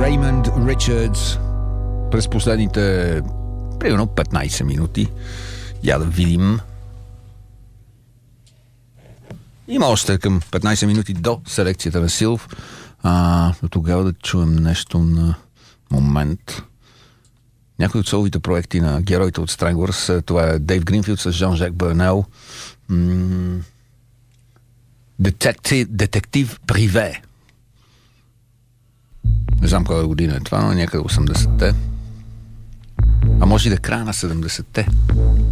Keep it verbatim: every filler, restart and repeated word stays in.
Raymond Richards през последните примерно петнайсет минути. Я да видим. Има още към петнайсет минути до селекцията на Силв. А, до тогава да чуем нещо на момент. Някои от соловите проекти на героите от Stranglers. Това е Дейв Гринфилд с Жан-Жак Бърнел. М- Детектив, детектив Приве. Не знам коя година е това, но някъде осемдесетте. А може и да края на седемдесетте.